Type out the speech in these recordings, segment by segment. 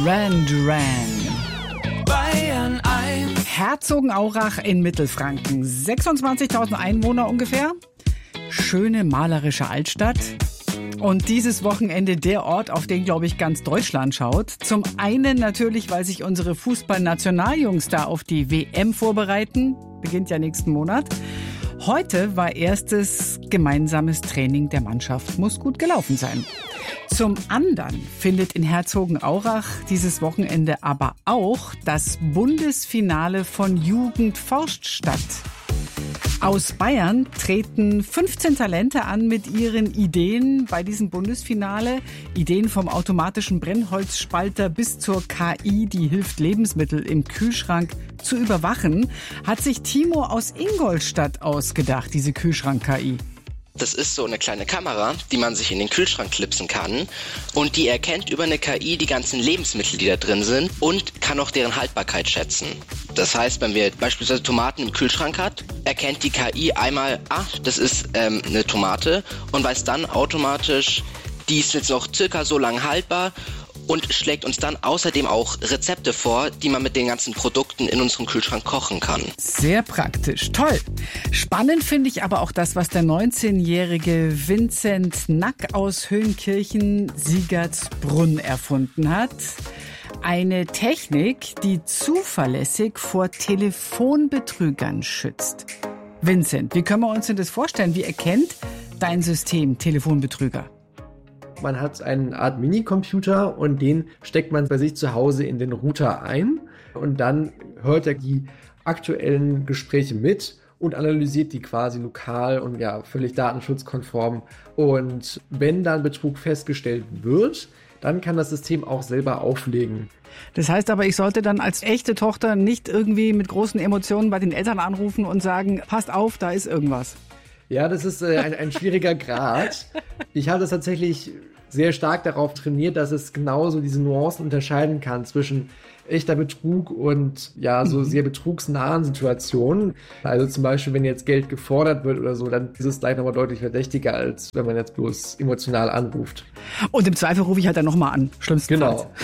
Duran Duran. Bayern 1. Herzogenaurach in Mittelfranken. 26.000 Einwohner ungefähr. Schöne malerische Altstadt. Und dieses Wochenende der Ort, auf den, glaube ich, ganz Deutschland schaut. Zum einen natürlich, weil sich unsere Fußballnationaljungs da auf die WM vorbereiten. Beginnt ja nächsten Monat. Heute war erstes gemeinsames Training der Mannschaft. Muss gut gelaufen sein. Zum anderen findet in Herzogenaurach dieses Wochenende aber auch das Bundesfinale von Jugend forscht statt. Aus Bayern treten 15 Talente an mit ihren Ideen bei diesem Bundesfinale. Ideen vom automatischen Brennholzspalter bis zur KI, die hilft, Lebensmittel im Kühlschrank zu überwachen, hat sich Timo aus Ingolstadt ausgedacht, diese Kühlschrank-KI. Das ist so eine kleine Kamera, die man sich in den Kühlschrank klipsen kann und die erkennt über eine KI die ganzen Lebensmittel, die da drin sind und kann auch deren Haltbarkeit schätzen. Das heißt, wenn wir beispielsweise Tomaten im Kühlschrank hat, erkennt die KI einmal, das ist eine Tomate und weiß dann automatisch, die ist jetzt noch circa so lang haltbar und schlägt uns dann außerdem auch Rezepte vor, die man mit den ganzen Produkten in unserem Kühlschrank kochen kann. Sehr praktisch. Toll. Spannend finde ich aber auch das, was der 19-jährige Vincent Nack aus Höhenkirchen-Siegertsbrunn erfunden hat. Eine Technik, die zuverlässig vor Telefonbetrügern schützt. Vincent, wie können wir uns denn das vorstellen? Wie erkennt dein System Telefonbetrüger? Man hat eine Art Minicomputer und den steckt man bei sich zu Hause in den Router ein und dann hört er die aktuellen Gespräche mit und analysiert die quasi lokal und ja völlig datenschutzkonform. Und wenn dann Betrug festgestellt wird, dann kann das System auch selber auflegen. Das heißt aber, ich sollte dann als echte Tochter nicht irgendwie mit großen Emotionen bei den Eltern anrufen und sagen, passt auf, da ist irgendwas. Ja, das ist ein schwieriger Grad. Ich habe das tatsächlich sehr stark darauf trainiert, dass es genauso diese Nuancen unterscheiden kann zwischen echter Betrug und ja so sehr betrugsnahen Situationen. Also zum Beispiel, wenn jetzt Geld gefordert wird oder so, dann ist es gleich nochmal deutlich verdächtiger, als wenn man jetzt bloß emotional anruft. Und im Zweifel rufe ich halt dann nochmal an, schlimmstenfalls. Genau.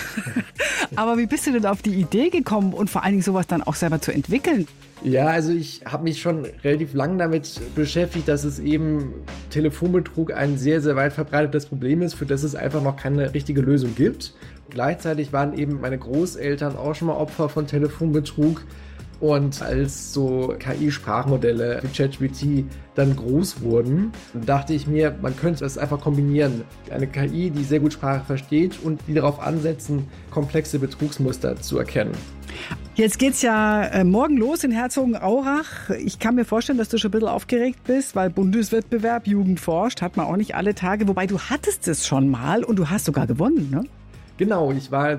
Aber wie bist du denn auf die Idee gekommen und vor allen Dingen sowas dann auch selber zu entwickeln? Ja, also ich habe mich schon relativ lang damit beschäftigt, dass es eben Telefonbetrug ein sehr, sehr weit verbreitetes Problem ist, für das es einfach noch keine richtige Lösung gibt. Gleichzeitig waren eben meine Großeltern auch schon mal Opfer von Telefonbetrug. Und als so KI-Sprachmodelle wie ChatGPT dann groß wurden, dachte ich mir, man könnte das einfach kombinieren. Eine KI, die sehr gut Sprache versteht und die darauf ansetzen, komplexe Betrugsmuster zu erkennen. Jetzt geht's ja morgen los in Herzogenaurach. Ich kann mir vorstellen, dass du schon ein bisschen aufgeregt bist, weil Bundeswettbewerb Jugend forscht hat man auch nicht alle Tage. Wobei du hattest es schon mal und du hast sogar gewonnen, ne? Genau, ich war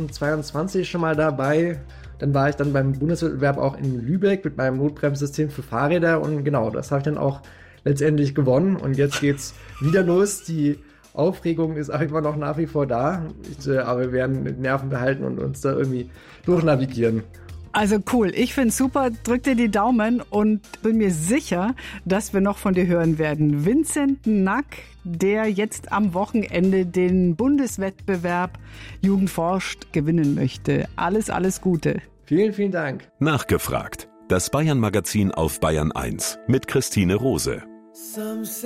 2022 schon mal dabei. Dann war ich dann beim Bundeswettbewerb auch in Lübeck mit meinem Notbremssystem für Fahrräder und genau, das habe ich dann auch letztendlich gewonnen und jetzt geht's wieder los. Die Aufregung ist auch immer noch nach wie vor da, aber wir werden mit Nerven behalten und uns da irgendwie durchnavigieren. Also cool, ich find's super, drück dir die Daumen und bin mir sicher, dass wir noch von dir hören werden. Vincent Nack, der jetzt am Wochenende den Bundeswettbewerb Jugend forscht gewinnen möchte. Alles Gute. Vielen, vielen Dank. Nachgefragt. Das Bayern-Magazin auf Bayern 1 mit Christine Rose.